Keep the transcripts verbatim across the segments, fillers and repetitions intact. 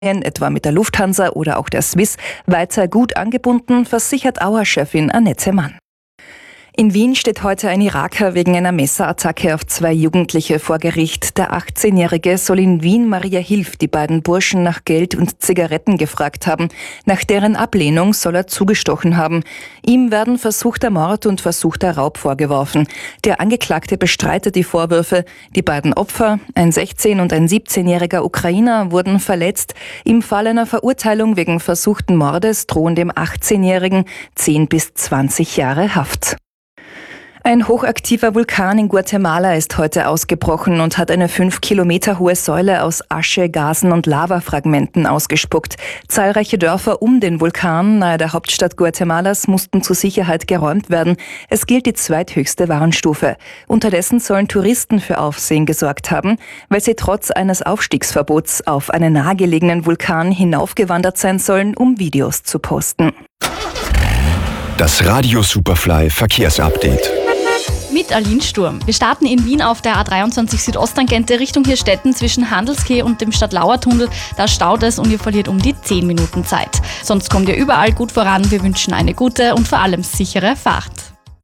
etwa mit der Lufthansa oder auch der Swiss, weiter gut angebunden, versichert Auer-Chefin Annette Mann. In Wien steht heute ein Iraker wegen einer Messerattacke auf zwei Jugendliche vor Gericht. Der achtzehnjährige soll in Wien Maria Hilf die beiden Burschen nach Geld und Zigaretten gefragt haben. Nach deren Ablehnung soll er zugestochen haben. Ihm werden versuchter Mord und versuchter Raub vorgeworfen. Der Angeklagte bestreitet die Vorwürfe. Die beiden Opfer, ein sechzehn- und ein siebzehnjähriger Ukrainer, wurden verletzt. Im Fall einer Verurteilung wegen versuchten Mordes drohen dem achtzehnjährigen zehn bis zwanzig Jahre Haft. Ein hochaktiver Vulkan in Guatemala ist heute ausgebrochen und hat eine fünf Kilometer hohe Säule aus Asche, Gasen und Lavafragmenten ausgespuckt. Zahlreiche Dörfer um den Vulkan nahe der Hauptstadt Guatemalas mussten zur Sicherheit geräumt werden. Es gilt die zweithöchste Warnstufe. Unterdessen sollen Touristen für Aufsehen gesorgt haben, weil sie trotz eines Aufstiegsverbots auf einen nahegelegenen Vulkan hinaufgewandert sein sollen, um Videos zu posten. Das Radio Superfly Verkehrsupdate. Mit Aline Sturm. Wir starten in Wien auf der A dreiundzwanzig Südosttangente Richtung Hirstetten zwischen Handelskeh und dem Stadtlauer-Tunnel. Da staut es und ihr verliert um die zehn Minuten Zeit. Sonst kommt ihr überall gut voran. Wir wünschen eine gute und vor allem sichere Fahrt.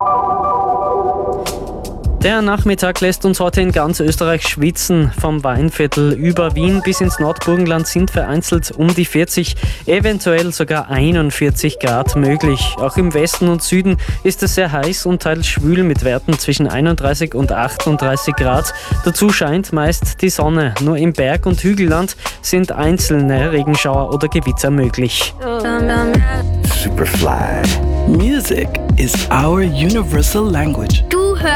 Der Nachmittag lässt uns heute in ganz Österreich schwitzen. Vom Weinviertel über Wien bis ins Nordburgenland sind vereinzelt um die vierzig, eventuell sogar einundvierzig Grad möglich. Auch im Westen und Süden ist es sehr heiß und teils schwül mit Werten zwischen einunddreißig und achtunddreißig Grad. Dazu scheint meist die Sonne. Nur im Berg- und Hügelland sind einzelne Regenschauer oder Gewitter möglich. Superfly. Music is our universal language. Du hörst